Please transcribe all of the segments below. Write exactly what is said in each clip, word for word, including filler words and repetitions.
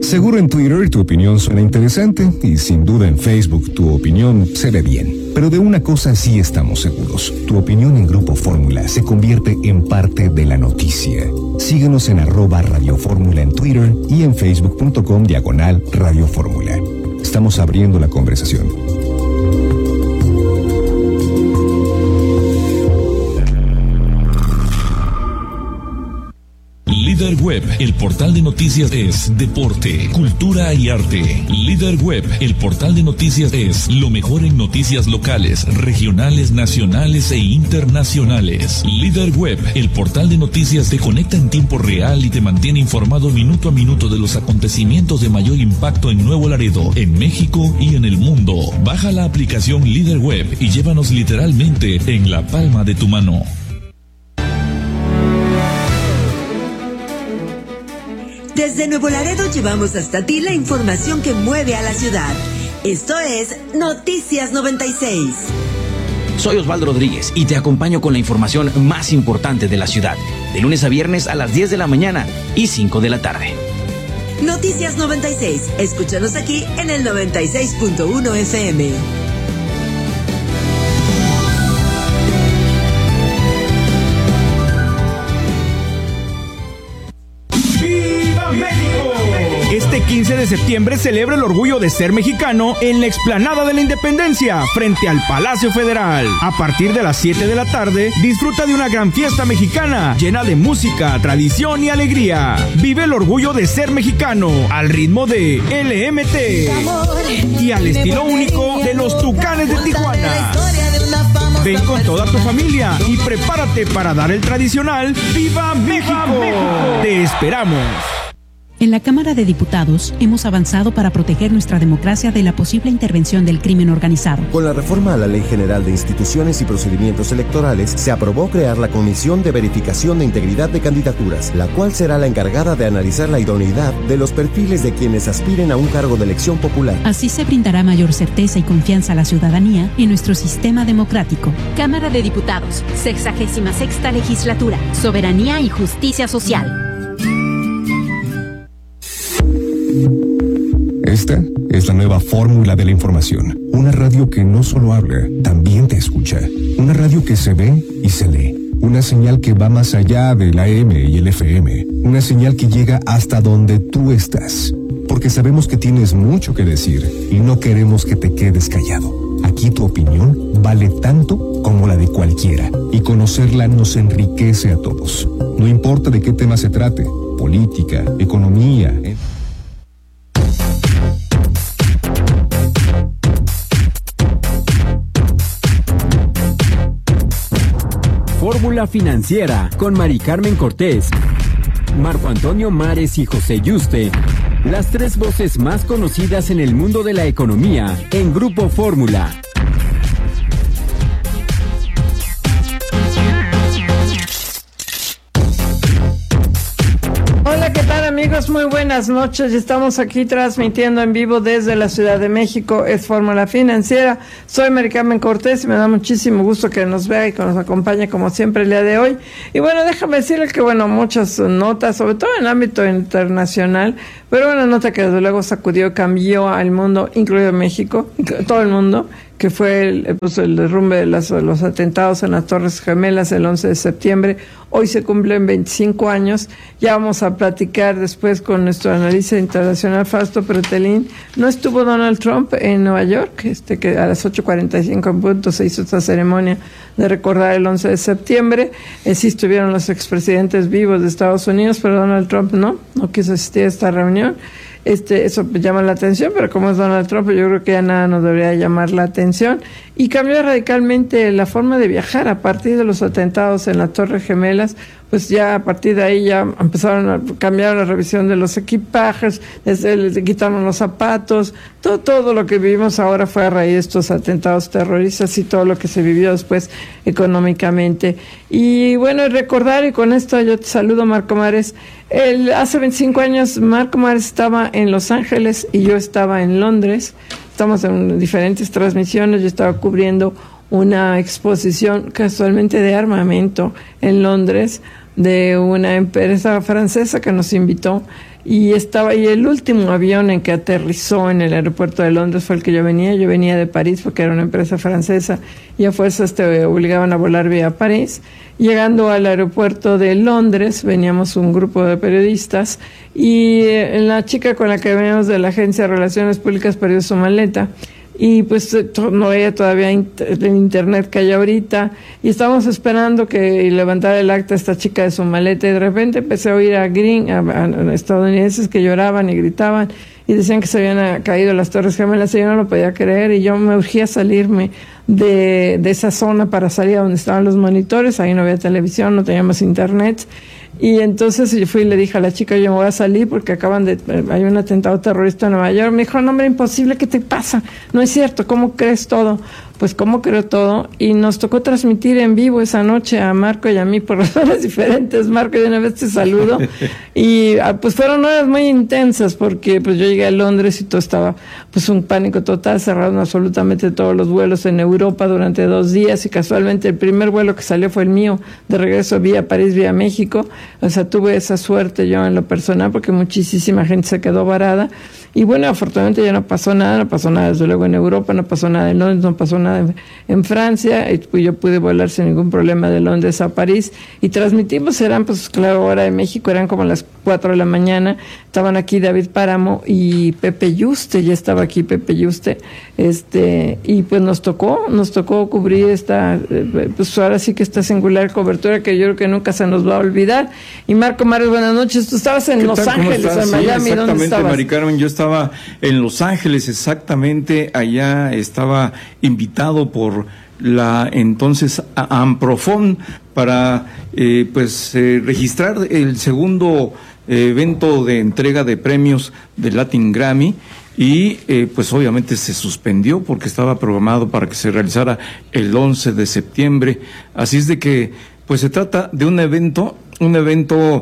Seguro en Twitter tu opinión suena interesante y sin duda en Facebook tu opinión se ve bien. Pero de una cosa sí estamos seguros. Tu opinión en Grupo Fórmula se convierte en parte de la noticia. Síguenos en arroba Radio Fórmula en Twitter y en facebook.com diagonal Radio Fórmula. Estamos abriendo la conversación. Líder Web, el portal de noticias es deporte, cultura y arte. Líder Web, el portal de noticias es lo mejor en noticias locales, regionales, nacionales e internacionales. Líder Web, el portal de noticias te conecta en tiempo real y te mantiene informado minuto a minuto de los acontecimientos de mayor impacto en Nuevo Laredo, en México y en el mundo. Baja la aplicación Líder Web y llévanos literalmente en la palma de tu mano. Desde Nuevo Laredo llevamos hasta ti la información que mueve a la ciudad. Esto es Noticias noventa y seis. Soy Osvaldo Rodríguez y te acompaño con la información más importante de la ciudad, de lunes a viernes a las diez de la mañana y cinco de la tarde. Noticias noventa y seis. Escúchanos aquí en el noventa y seis punto uno F M. Este quince de septiembre celebra el orgullo de ser mexicano en la explanada de la Independencia, frente al Palacio Federal. A partir de las siete de la tarde, disfruta de una gran fiesta mexicana, llena de música, tradición y alegría. Vive el orgullo de ser mexicano, al ritmo de L M T y al estilo único de los Tucanes de Tijuana. Ven con toda tu familia y prepárate para dar el tradicional ¡Viva México! ¡Te esperamos! En la Cámara de Diputados hemos avanzado para proteger nuestra democracia de la posible intervención del crimen organizado. Con la reforma a la Ley General de Instituciones y Procedimientos Electorales, se aprobó crear la Comisión de Verificación de Integridad de Candidaturas, la cual será la encargada de analizar la idoneidad de los perfiles de quienes aspiren a un cargo de elección popular. Así se brindará mayor certeza y confianza a la ciudadanía en nuestro sistema democrático. Cámara de Diputados, sexagésima sexta legislatura, Soberanía y Justicia Social. Esta es la nueva fórmula de la información. Una radio que no solo habla, también te escucha. Una radio que se ve y se lee. Una señal que va más allá del A M y el F M. Una señal que llega hasta donde tú estás. Porque sabemos que tienes mucho que decir y no queremos que te quedes callado. Aquí tu opinión vale tanto como la de cualquiera. Y conocerla nos enriquece a todos. No importa de qué tema se trate. Política, economía... Eh. Fórmula Financiera con Mari Carmen Cortés, Marco Antonio Mares y José Yuste, las tres voces más conocidas en el mundo de la economía en Grupo Fórmula. Hola, ¿qué tal amigos? Muy buenas noches. Estamos aquí transmitiendo en vivo desde la Ciudad de México. Es Fórmula Financiera. Soy Mari Carmen Cortés y me da muchísimo gusto que nos vea y que nos acompañe como siempre el día de hoy. Y bueno, déjame decirle que bueno, muchas notas, sobre todo en el ámbito internacional, pero una nota que desde luego sacudió, cambió al mundo, incluido México, todo el mundo, que fue el, pues el derrumbe de las, los atentados en las Torres Gemelas el once de septiembre. Hoy se cumplen veinticinco años. Ya vamos a platicar después con nuestro analista internacional Fausto Pretelín. No estuvo Donald Trump en Nueva York, este que a las ocho cuarenta y cinco en punto se hizo esta ceremonia de recordar el once de septiembre. Eh, sí estuvieron los expresidentes vivos de Estados Unidos, pero Donald Trump no, no quiso asistir a esta reunión. Este, eso llama la atención, pero como es Donald Trump, yo creo que ya nada nos debería llamar la atención. Y cambió radicalmente la forma de viajar a partir de los atentados en las Torres Gemelas. Pues ya a partir de ahí ya empezaron a cambiar la revisión de los equipajes, desde le quitaron los zapatos, todo, todo lo que vivimos ahora fue a raíz de estos atentados terroristas y todo lo que se vivió después económicamente. Y bueno, recordar, y con esto yo te saludo, Marco Mares. El, hace veinticinco años Marco Mares estaba en Los Ángeles y yo estaba en Londres. Estamos en diferentes transmisiones, yo estaba cubriendo una exposición casualmente de armamento en Londres, de una empresa francesa que nos invitó. Y estaba y el último avión en que aterrizó en el aeropuerto de Londres fue el que yo venía. Yo venía de París porque era una empresa francesa y a fuerzas te obligaban a volar vía París. Llegando al aeropuerto de Londres, veníamos un grupo de periodistas y eh, la chica con la que veníamos de la Agencia de Relaciones Públicas perdió su maleta. Y pues no veía todavía el internet que hay ahorita, y estábamos esperando que levantara el acta esta chica de su maleta, y de repente empecé a oír a, gring, a, a estadounidenses que lloraban y gritaban, y decían que se habían caído las Torres Gemelas, y yo no lo podía creer, y yo me urgía salirme de, de esa zona para salir a donde estaban los monitores. Ahí no había televisión, no teníamos internet. Y entonces yo fui y le dije a la chica, yo me voy a salir porque acaban de, hay un atentado terrorista en Nueva York. Me dijo, no, hombre, imposible, ¿qué te pasa? No es cierto, ¿cómo crees todo? Pues cómo creo todo. Y nos tocó transmitir en vivo esa noche a Marco y a mí por razones diferentes. Marco, de una vez te saludo. Y pues fueron horas muy intensas porque pues yo llegué a Londres y todo estaba pues un pánico total, cerraron absolutamente todos los vuelos en Europa durante dos días y casualmente el primer vuelo que salió fue el mío, de regreso vía París, vía México. O sea, tuve esa suerte yo en lo personal porque muchísima gente se quedó varada. Y bueno, afortunadamente ya no pasó nada, no pasó nada desde luego en Europa, no pasó nada en Londres, no pasó nada en, en Francia, y pues yo pude volar sin ningún problema de Londres a París, y transmitimos, eran pues claro, hora de México, eran como las cuatro de la mañana, estaban aquí David Páramo y Pepe Yuste, ya estaba aquí Pepe Yuste, este, y pues nos tocó, nos tocó cubrir esta, pues ahora sí que esta singular cobertura que yo creo que nunca se nos va a olvidar. Y Marco Mares, buenas noches, tú estabas en Los Ángeles, en Miami, sí, ¿dónde estabas? Mari Carmen, yo estaba en Los Ángeles, exactamente, allá estaba invitado por la entonces Amprofon para eh, pues eh, registrar el segundo eh, evento de entrega de premios de Latin Grammy, y eh, pues obviamente se suspendió porque estaba programado para que se realizara el once de septiembre, así es de que pues se trata de un evento, un evento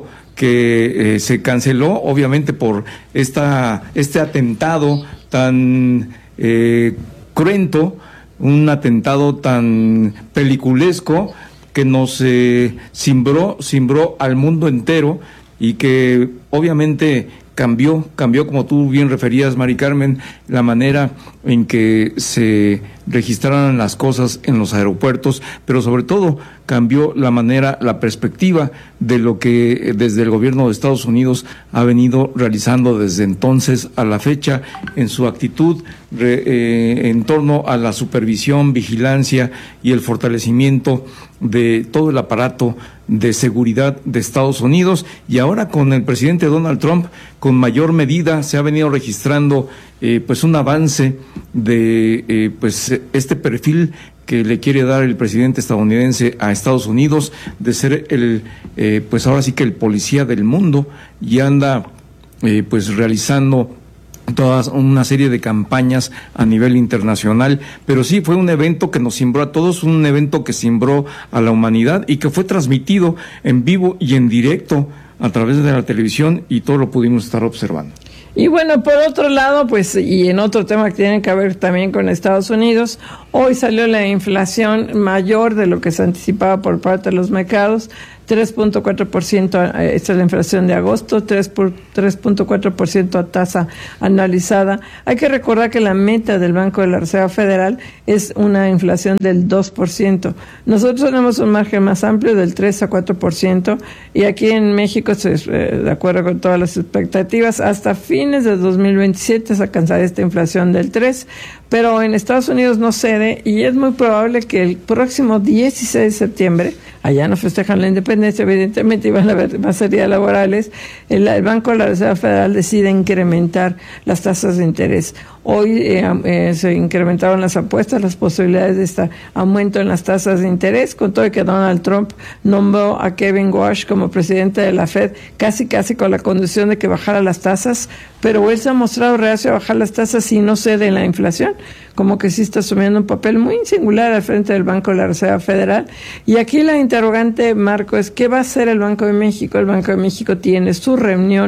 que eh, se canceló obviamente por esta este atentado tan eh, cruento, un atentado tan peliculesco que nos eh, cimbró, cimbró al mundo entero, y que obviamente cambió, cambió como tú bien referías, Mari Carmen, la manera en que se registraron las cosas en los aeropuertos, pero sobre todo cambió la manera, la perspectiva de lo que desde el gobierno de Estados Unidos ha venido realizando desde entonces a la fecha en su actitud re, eh, en torno a la supervisión, vigilancia y el fortalecimiento de todo el aparato de seguridad de Estados Unidos. Y ahora con el presidente Donald Trump, con mayor medida se ha venido registrando eh, pues un avance de eh, pues este perfil que le quiere dar el presidente estadounidense a Estados Unidos de ser el eh, pues ahora sí que el policía del mundo, y anda eh, pues realizando toda una serie de campañas a nivel internacional. Pero sí, fue un evento que nos cimbró a todos, un evento que cimbró a la humanidad y que fue transmitido en vivo y en directo a través de la televisión, y todo lo pudimos estar observando. Y bueno, por otro lado, pues, y en otro tema que tiene que ver también con Estados Unidos, hoy salió la inflación mayor de lo que se anticipaba por parte de los mercados, tres punto cuatro por ciento, esta es la inflación de agosto, tres punto cuatro por ciento a tasa anualizada. Hay que recordar que la meta del Banco de la Reserva Federal es una inflación del dos por ciento. Nosotros tenemos un margen más amplio del tres a cuatro por ciento, y aquí en México, de acuerdo con todas las expectativas, hasta fines de dos mil veintisiete se alcanzará esta inflación del tres por ciento. Pero en Estados Unidos no cede, y es muy probable que el próximo dieciséis de septiembre, allá no festejan la independencia, evidentemente iban a haber más días laborales, el, el Banco de la Reserva Federal decide incrementar las tasas de interés. Hoy eh, eh, se incrementaron las apuestas, las posibilidades de este aumento en las tasas de interés, con todo que Donald Trump nombró a Kevin Warsh como presidente de la Fed, casi casi con la condición de que bajara las tasas, pero él se ha mostrado reacio a bajar las tasas y no cede en la inflación, como que sí está asumiendo un papel muy singular al frente del Banco de la Reserva Federal. Y aquí la interrogante, Marco, es ¿qué va a hacer el Banco de México? El Banco de México tiene su reunión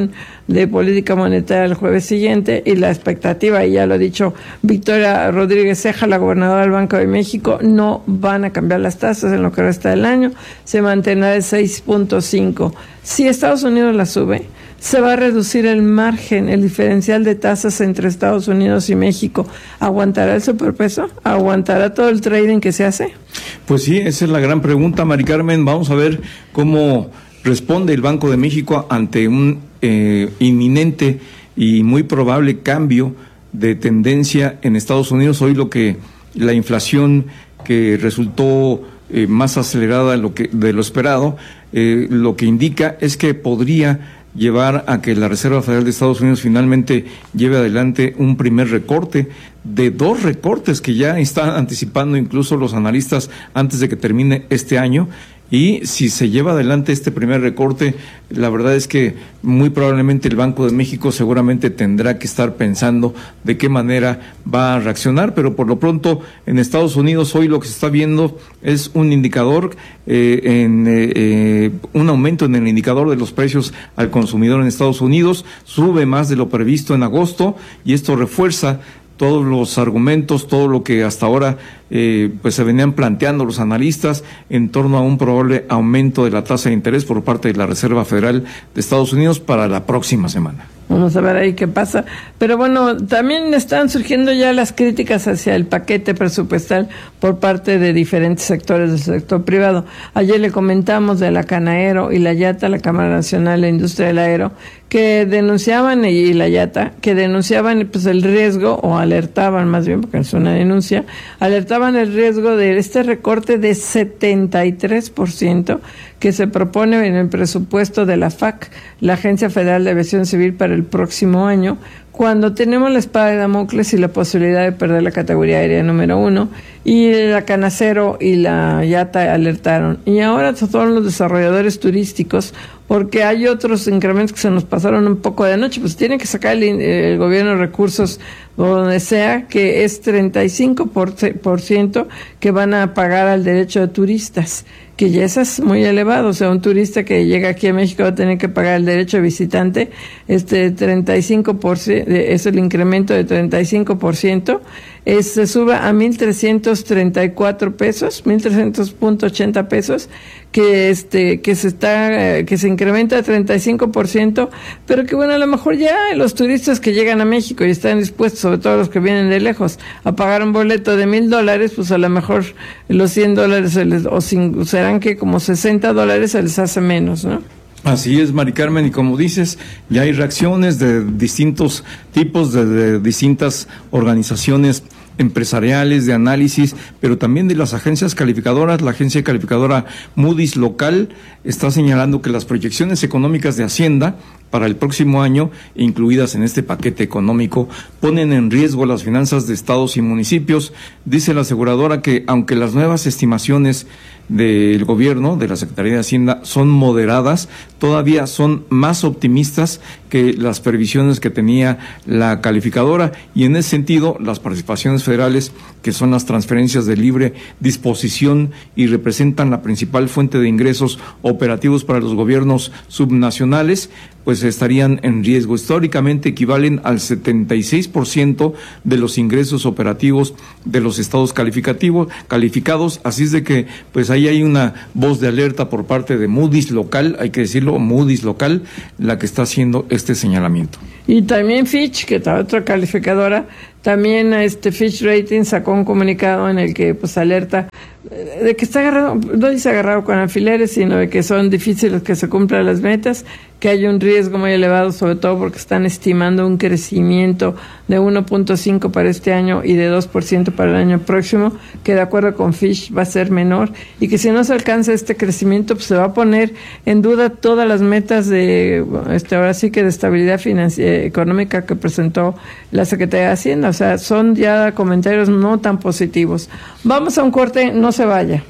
de política monetaria el jueves siguiente, y la expectativa, y ya lo ha dicho Victoria Rodríguez Ceja, la gobernadora del Banco de México, no van a cambiar las tasas en lo que resta del año, se mantendrá de seis punto cinco. Si Estados Unidos la sube, se va a reducir el margen, el diferencial de tasas entre Estados Unidos y México. ¿Aguantará el superpeso? ¿Aguantará todo el trading que se hace? Pues sí, esa es la gran pregunta, Mari Carmen. Vamos a ver cómo responde el Banco de México ante un eh, inminente y muy probable cambio de tendencia en Estados Unidos. Hoy lo que la inflación que resultó eh, más acelerada de lo que de lo esperado, eh, lo que indica es que podría llevar a que la Reserva Federal de Estados Unidos finalmente lleve adelante un primer recorte de dos recortes que ya están anticipando incluso los analistas antes de que termine este año. Y si se lleva adelante este primer recorte, la verdad es que muy probablemente el Banco de México seguramente tendrá que estar pensando de qué manera va a reaccionar, pero por lo pronto en Estados Unidos hoy lo que se está viendo es un indicador, eh, en eh, eh, un aumento en el indicador de los precios al consumidor en Estados Unidos, sube más de lo previsto en agosto, y esto refuerza todos los argumentos, todo lo que hasta ahora eh, pues se venían planteando los analistas en torno a un probable aumento de la tasa de interés por parte de la Reserva Federal de Estados Unidos para la próxima semana. Vamos a ver ahí qué pasa. Pero bueno, también están surgiendo ya las críticas hacia el paquete presupuestal por parte de diferentes sectores del sector privado. Ayer le comentamos de la Canaero y la IATA, la Cámara Nacional de Industria del Aero, que denunciaban, y la IATA, que denunciaban pues el riesgo, o alertaban más bien, porque es una denuncia, alertaban el riesgo de este recorte de setenta y tres por ciento que se propone en el presupuesto de la F A C, la Agencia Federal de Aviación Civil, para el próximo año, cuando tenemos la espada de Damocles y la posibilidad de perder la categoría aérea número uno, y la Canacero y la IATA alertaron. Y ahora son los desarrolladores turísticos, porque hay otros incrementos que se nos pasaron un poco de noche, pues tiene que sacar el, el gobierno recursos donde sea, que es treinta y cinco por ciento que van a pagar al derecho de turistas, que ya eso es muy elevado. O sea, un turista que llega aquí a México va a tener que pagar el derecho de visitante, este treinta y cinco por ciento, es el incremento de treinta y cinco por ciento, es, se sube a mil trescientos treinta y cuatro pesos, mil trescientos punto ochenta pesos, que este que se está que se incrementa a treinta y cinco por ciento, pero que bueno, a lo mejor ya los turistas que llegan a México y están dispuestos, sobre todo los que vienen de lejos, a pagar un boleto de mil dólares, pues a lo mejor los cien dólares se les, o sin, serán que como sesenta dólares se les hace menos, ¿no? Así es, Mari Carmen, y como dices, ya hay reacciones de distintos tipos, de, de distintas organizaciones empresariales, de análisis, pero también de las agencias calificadoras. La agencia calificadora Moody's local está señalando que las proyecciones económicas de Hacienda para el próximo año, incluidas en este paquete económico, ponen en riesgo las finanzas de estados y municipios. Dice la aseguradora que aunque las nuevas estimaciones del gobierno, de la Secretaría de Hacienda, son moderadas, todavía son más optimistas que las previsiones que tenía la calificadora, y en ese sentido las participaciones federales, que son las transferencias de libre disposición y representan la principal fuente de ingresos operativos para los gobiernos subnacionales, pues estarían en riesgo. Históricamente equivalen al setenta y seis por ciento de los ingresos operativos de los estados calificativos, calificados, así es de que pues ahí hay una voz de alerta por parte de Moody's local, hay que decirlo, Moody's local, la que está haciendo este señalamiento. Y también Fitch, que está otra calificadora, también este Fitch Ratings sacó un comunicado en el que pues alerta de que está agarrado, no dice agarrado con alfileres, sino de que son difíciles que se cumplan las metas, que hay un riesgo muy elevado, sobre todo porque están estimando un crecimiento de uno punto cinco para este año y de dos por ciento para el año próximo, que de acuerdo con Fitch va a ser menor, y que si no se alcanza este crecimiento, pues se va a poner en duda todas las metas de, este ahora sí que de estabilidad financiera, económica que presentó la Secretaría de Hacienda. O sea, son ya comentarios no tan positivos. Vamos a un corte, no se vaya.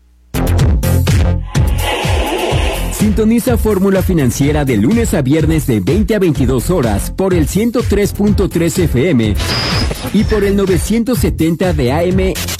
Sintoniza Fórmula Financiera de lunes a viernes de veinte a veintidós horas por el ciento tres punto tres F M y por el novecientos setenta de A M